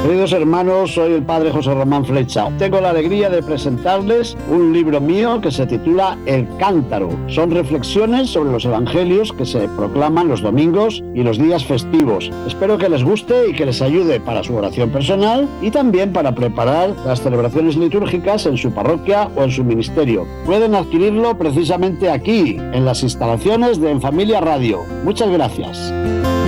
Queridos hermanos, soy el padre José Román Flecha. Tengo la alegría de presentarles un libro mío que se titula El Cántaro. Son reflexiones sobre los evangelios que se proclaman los domingos y los días festivos. Espero que les guste y que les ayude para su oración personal y también para preparar las celebraciones litúrgicas en su parroquia o en su ministerio. Pueden adquirirlo precisamente aquí, en las instalaciones de En Familia Radio. Muchas gracias.